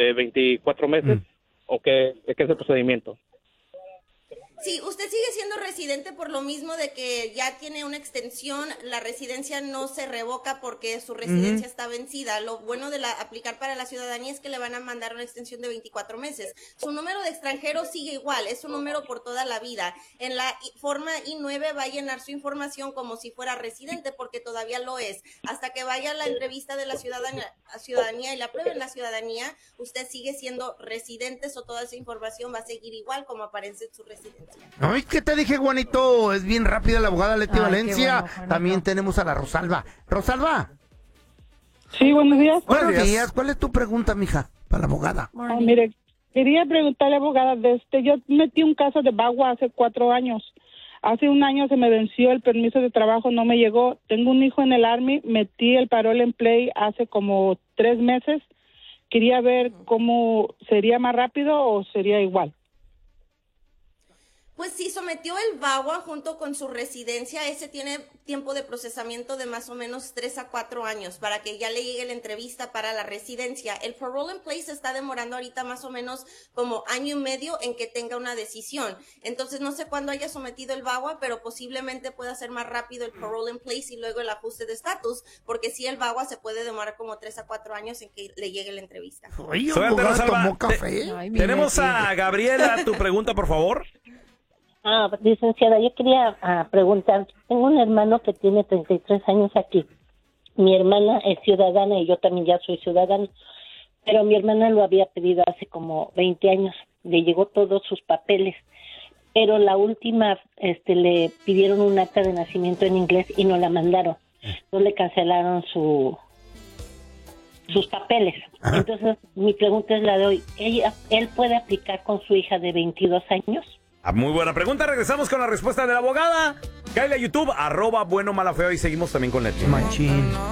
de 24 meses o qué es el procedimiento? Sí, usted sigue siendo residente por lo mismo de que ya tiene una extensión, la residencia no se revoca porque su residencia está vencida. Lo bueno de aplicar para la ciudadanía es que le van a mandar una extensión de 24 meses. Su número de extranjero sigue igual, es un número por toda la vida. En la forma I-9 va a llenar su información como si fuera residente porque todavía lo es. Hasta que vaya a la entrevista de la ciudadanía y la aprueben la ciudadanía, usted sigue siendo residente, o toda esa información va a seguir igual como aparece en su residencia. Ay, ¿qué te dije, Juanito? Es bien rápida la abogada Leti Valencia. Bueno, también tenemos a la Rosalba. Rosalba. Sí, buenos días. Buenos días. ¿Cuál es tu pregunta, mija, para la abogada? Mire, quería preguntarle, abogada, yo metí un caso de bagua hace 4 años. Hace 1 año se me venció el permiso de trabajo, no me llegó. Tengo un hijo en el Army, metí el parole en play hace como 3 meses. Quería ver cómo sería más rápido o sería igual. Pues sí, sometió el VAWA junto con su residencia. Ese tiene tiempo de procesamiento de más o menos 3 a 4 años para que ya le llegue la entrevista para la residencia. El parole in place está demorando ahorita más o menos como 1 año y medio en que tenga una decisión. Entonces no sé cuándo haya sometido el VAWA, pero posiblemente pueda ser más rápido el parole in place y luego el ajuste de estatus, porque sí, el VAWA se puede demorar como 3 a 4 años en que le llegue la entrevista. Oye, Suerte, abogada, Rosalba. ¿tomó café? Tenemos a Gabriela. Tu pregunta, por favor. Licenciada, yo quería preguntar, tengo un hermano que tiene 33 años aquí. Mi hermana es ciudadana y yo también ya soy ciudadana, pero mi hermana lo había pedido hace como 20 años, le llegó todos sus papeles, pero la última le pidieron un acta de nacimiento en inglés y no la mandaron, no le cancelaron sus papeles. Entonces, mi pregunta es la de hoy, ¿él puede aplicar con su hija de 22 años? Muy buena pregunta. Regresamos con la respuesta de la abogada. Cállale a YouTube, @bueno malafeo y seguimos también con Leti. Machín.